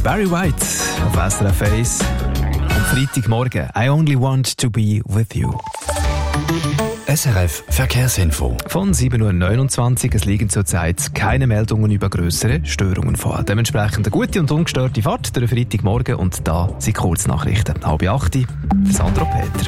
Barry White auf SRF 1. Am Freitagmorgen. I only want to be with you. SRF Verkehrsinfo. Von 7.29 Uhr. Es liegen zurzeit keine Meldungen über grössere Störungen vor. Dementsprechend eine gute und ungestörte Fahrt durch Freitagmorgen. Und da sind Kurznachrichten. 7:30 Uhr. Sandro Peter.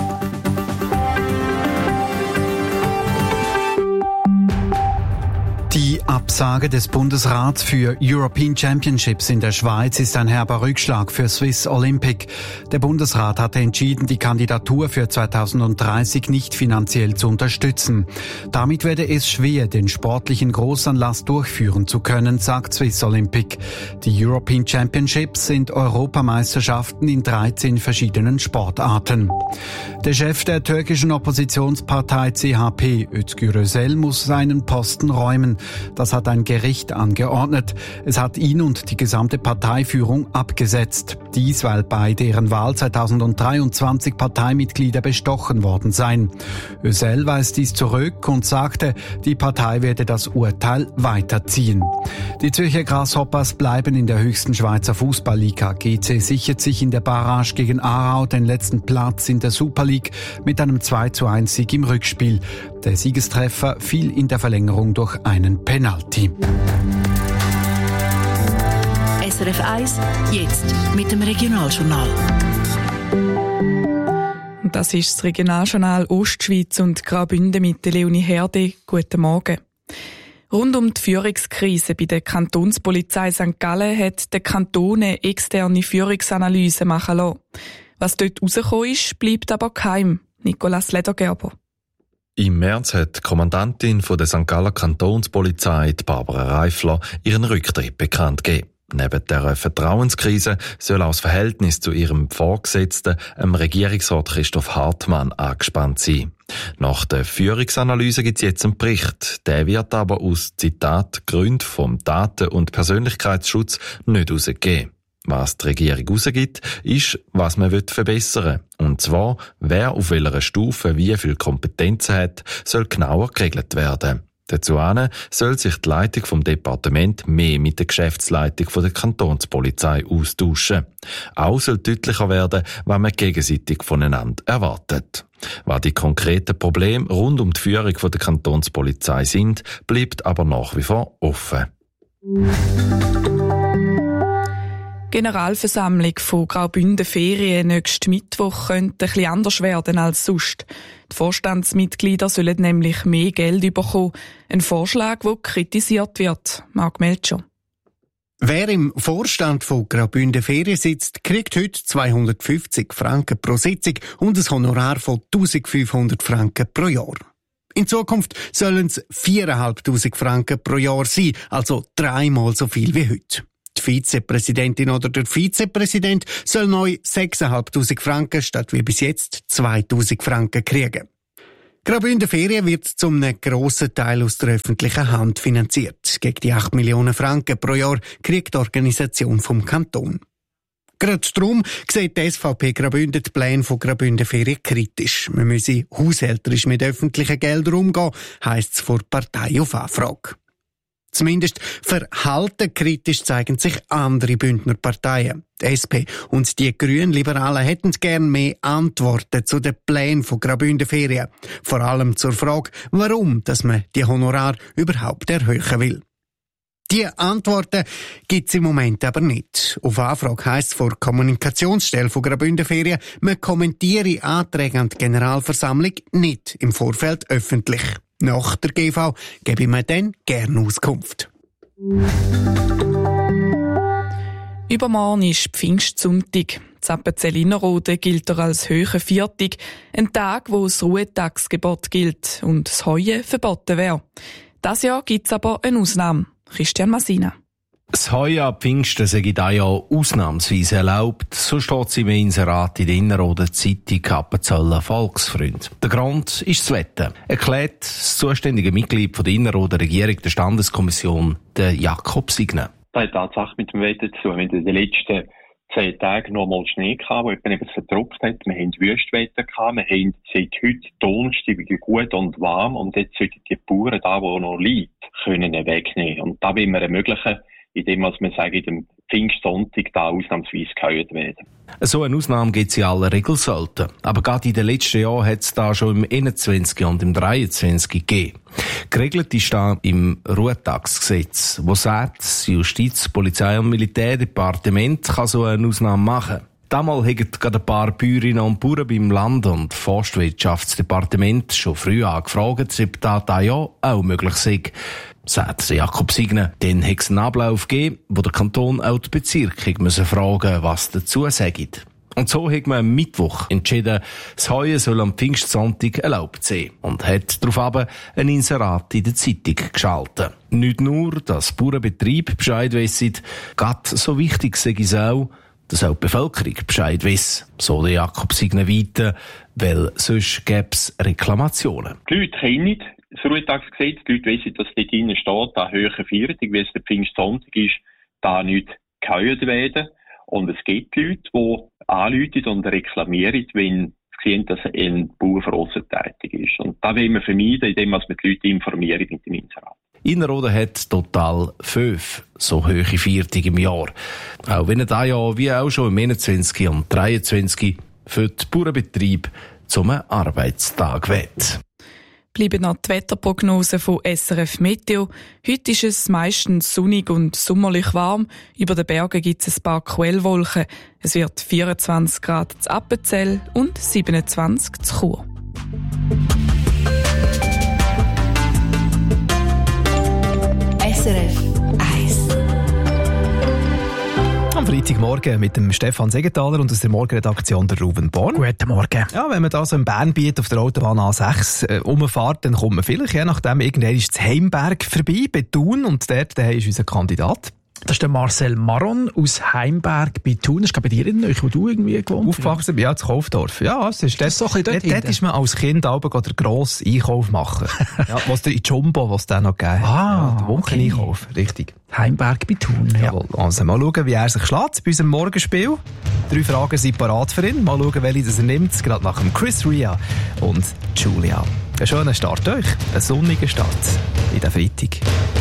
Die Absage des Bundesrats für European Championships in der Schweiz ist ein herber Rückschlag für Swiss Olympic. Der Bundesrat hatte entschieden, die Kandidatur für 2030 nicht finanziell zu unterstützen. Damit werde es schwer, den sportlichen Großanlass durchführen zu können, sagt Swiss Olympic. Die European Championships sind Europameisterschaften in 13 verschiedenen Sportarten. Der Chef der türkischen Oppositionspartei CHP, Özgür Özel, muss seinen Posten räumen. Das hat ein Gericht angeordnet. Es hat ihn und die gesamte Parteiführung abgesetzt. Dies, weil bei deren Wahl 2023 Parteimitglieder bestochen worden seien. Özel weist dies zurück und sagte, die Partei werde das Urteil weiterziehen. Die Zürcher Grasshoppers bleiben in der höchsten Schweizer Fußballliga. GC sichert sich in der Barrage gegen Aarau den letzten Platz in der Super League mit einem 2:1 Sieg im Rückspiel. Der Siegestreffer fiel in der Verlängerung durch einen Penalty. SRF 1, jetzt mit dem Regionaljournal. Das ist das Regionaljournal Ostschweiz und Graubünden mit Leonie Herde. Guten Morgen. Rund um die Führungskrise bei der Kantonspolizei St. Gallen hat der Kanton eine externe Führungsanalyse machen lassen. Was dort rausgekommen ist, bleibt aber geheim. Nicolas Ledergerber. Im März hat die Kommandantin von der St. Galler Kantonspolizei, Barbara Reifler, ihren Rücktritt bekannt gegeben. Neben der Vertrauenskrise soll auch das Verhältnis zu ihrem Vorgesetzten, dem Regierungsrat Christoph Hartmann, angespannt sein. Nach der Führungsanalyse gibt es jetzt einen Bericht. Der wird aber aus, Zitat, Gründen vom Daten- und Persönlichkeitsschutz nicht rausgegeben. Was die Regierung rausgibt, ist, was man verbessern will. Und zwar, wer auf welcher Stufe wie viel Kompetenzen hat, soll genauer geregelt werden. Dazu soll sich die Leitung vom Departement mehr mit der Geschäftsleitung von der Kantonspolizei austauschen. Auch soll deutlicher werden, was man gegenseitig voneinander erwartet. Was die konkreten Probleme rund um die Führung von der Kantonspolizei sind, bleibt aber nach wie vor offen. Generalversammlung von Graubünden Ferien nächsten Mittwoch könnte ein bisschen anders werden als sonst. Die Vorstandsmitglieder sollen nämlich mehr Geld bekommen. Ein Vorschlag, der kritisiert wird. Marc Melcher. Wer im Vorstand von Graubünden Ferien sitzt, kriegt heute 250 Franken pro Sitzung und ein Honorar von 1500 Franken pro Jahr. In Zukunft sollen es 4'500 Franken pro Jahr sein, also 3-mal so viel wie heute. Die Vizepräsidentin oder der Vizepräsident soll neu 6'500 Franken statt wie bis jetzt 2'000 Franken kriegen. Graubünden Ferien wird zum einem grossen Teil aus der öffentlichen Hand finanziert. Gegen die 8 Millionen Franken pro Jahr kriegt die Organisation vom Kanton. Gerade darum sieht die SVP Graubünden die Pläne von Graubünden Ferien kritisch. Man müsse haushälterisch mit öffentlichen Geldern umgehen, heisst es vor der Partei auf Anfrage. Zumindest verhaltenkritisch zeigen sich andere Bündner Parteien. Die SP und die Grünliberalen hätten gern mehr Antworten zu den Plänen von Graubünden Ferien. Vor allem zur Frage, warum dass man die Honorar überhaupt erhöhen will. Die Antworten gibt's im Moment aber nicht. Auf Anfrage heisst es vor der Kommunikationsstelle von Graubünden Ferien, man kommentiere Anträge an die Generalversammlung nicht im Vorfeld öffentlich. Nach der GV gebe ich mir dann gerne Auskunft. Übermorgen ist Pfingstsonntag. Zappenzell Innerrhoden gilt er als hoher Viertag, ein Tag, wo das Ruhetagsgebot gilt und das Heuen verboten wäre. Das Jahr gibt's aber eine Ausnahme. Christian Massina. Das Heuen an Pfingsten sei dieses Jahr ausnahmsweise erlaubt. So steht es im Inserat in der Innerrhoden Zeitung Appenzeller Volksfreund. Der Grund ist das Wetter, erklärt das zuständige Mitglied von der Innerrhoden Regierung der Standeskommission, der Jakob Signer. Das hat Tatsache mit dem Wetter zu. Wir haben in den letzten 10 Tagen noch mal Schnee gehabt, der eben verdruckt hat. Wir haben Wüstwetter gehabt. Wir haben seit heute Donnerstag gut und warm. Und jetzt sollten die Bauern da, wo noch liegt, können wegnehmen. Und da will wir ermöglichen, indem man sagen, am Pfingstsonntag da ausnahmsweise gehört werden. So eine Ausnahme gibt es in aller Regel selten. Aber gerade in den letzten Jahren hat es da schon im 21. und im 23. gegeben. Geregelt ist da im Ruhetagsgesetz, wo sagt, das Justiz-, Polizei- und Militärdepartement kann so eine Ausnahme machen. Damals haben gerade ein paar Bäuerinnen und Bauern beim Land- und Forstwirtschaftsdepartement schon früh angefragt, ob das ja auch möglich sei. Sagt Jakob Signer. Dann hat es einen Ablauf gegeben, wo der Kanton auch die Bezirke müssen fragen, was dazu sagt. Und so hat man am Mittwoch entschieden, das Heuen soll am Pfingstsonntag erlaubt sein. Und hat daraufhin ein Inserat in der Zeitung geschaltet. Nicht nur, dass Bauernbetriebe Bescheid wissen, gerade so wichtig sei es auch, dass auch die Bevölkerung Bescheid weiss. So der Jakob Signer weiter, weil sonst gäbe es Reklamationen. Die Leute kennen das Ruhetagsgesetz, die Leute wissen, dass dort drinnen steht, da höhere Feiertag, wie es der Pfingstsonntag ist, da nicht geheuert werden. Und es gibt Leute, die anrufen und reklamieren, wenn sie sehen, dass ein Bauer draussen tätig ist. Und das will man vermeiden, indem man die Leute informieren mit dem Inserat. Innerrhoden hat total 5 so hohe Feiertage im Jahr. Auch wenn er da ja wie auch schon im 21. und 23. für die Bauernbetriebe zum Arbeitstag wird. Bleiben noch die Wetterprognosen von SRF Meteo. Heute ist es meistens sonnig und sommerlich warm. Über den Bergen gibt es ein paar Quellwolken. Es wird 24 Grad zu Appenzell und 27 zu Chur. SRF 1. Am Freitagmorgen mit dem Stefan Segenthaler und aus der Morgenredaktion der Ruben Born. Guten Morgen. Ja, wenn man da so im Bernbiet auf der Autobahn A6 rumfährt, dann kommt man vielleicht, je nachdem, irgendwann ist das Heimberg vorbei, bei Thun, und dort ist unser Kandidat. Das ist der Marcel Maron aus Heimberg bei Thun. Das ist bei dir in euch, wo du irgendwie gewohnt hast? Aufgewachsen bin, ja, in Kaufdorf. Ja, es ist so ein bisschen dort ist man als Kind den grossen Einkauf machen. Ja, was der in Jumbo, was es noch gegeben hat. Ah, ja, der Wocheneinkauf, richtig. Heimberg bei Thun, ja. Jawohl. Also mal schauen, wie er sich schlägt bei unserem Morgenspiel. 3 Fragen sind parat für ihn. Mal schauen, welche das er nimmt. Gerade nach dem Chris Rea und Julia. Ein schöner Start euch. Ein sonniger Start in den Freitag.